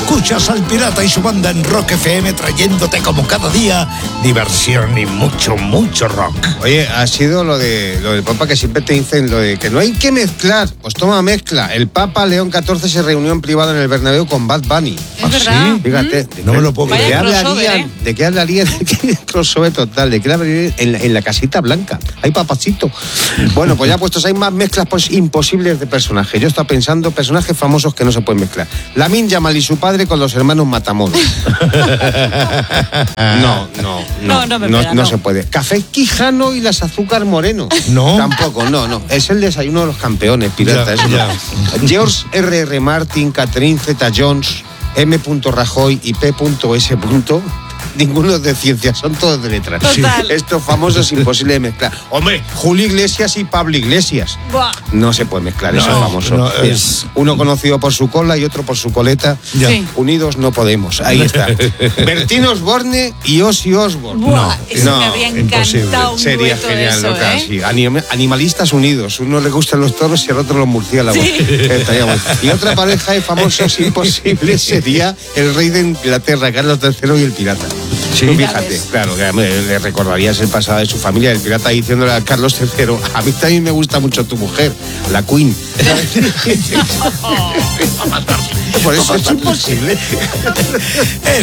Escuchas al Pirata y su banda en Rock FM trayéndote como cada día diversión y mucho, mucho rock. Oye, ha sido lo del Papa que siempre te dicen, lo de que no hay que mezclar. Pues toma, mezcla. El Papa León XIV se reunió en privado en el Bernabéu con Bad Bunny. Es verdad. Sí, fíjate. No me lo puedo Vaya creer. crossover, ¿De qué hablarían? ¿De qué crossover total? ¿De qué hablarían en la casita blanca? Hay papacito. Bueno, pues ya puestos, hay más mezclas pues imposibles de personajes. Yo estaba pensando personajes famosos que no se pueden mezclar. Lamine Yamal y su padre con los hermanos Matamoros. No se puede. Café Quijano y las Azúcar Moreno. No. Tampoco, no. Es el desayuno de los campeones, pirata. Ya. George R.R. Martin, Catherine Zeta-Jones, M. Rajoy y P.S. Ninguno de ciencias, son todos de letras. Total. Estos famosos imposible de mezclar. Hombre, Julio Iglesias y Pablo Iglesias. Buah. No se puede mezclar esos famosos. no, es- Uno conocido por su cola y otro por su coleta. Ya. Sí. Unidos no podemos. Ahí está. Bertín Osborne y Ozzy Osbourne. Buah, eso me habría imposible. encantado un Sería dueto de genial, eso, ¿no? Claro, ¿eh? sí. Animalistas unidos. Uno le gustan los toros y al otro los murciélagos. Sí. Estaría bueno. Y otra pareja de famosos imposibles sería el rey de Inglaterra, Carlos III, y el pirata. Sí. Fíjate, claro, que le recordarías el pasado de su familia, el pirata diciéndole a Carlos III, a mí también me gusta mucho tu mujer, la Queen. Por eso es imposible.